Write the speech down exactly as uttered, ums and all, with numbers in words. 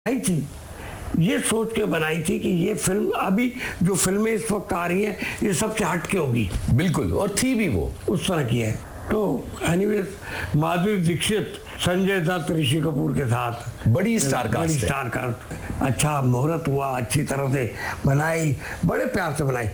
आई थी, ये सोच के बनाई थी कि ये फिल्म, अभी जो फिल्में इस वक्त आ रही हैं ये सबसे हट के होगी। बिल्कुल, और थी भी वो उस तरह की है। तो एनीवेज, माधुरी दीक्षित, संजय दत्त, ऋषि कपूर के साथ बड़ी स्टार कास्ट बड़ी है। Star cast. अच्छा मुहूर्त हुआ, अच्छी तरह से बनाई, बड़े प्यार से बनाई।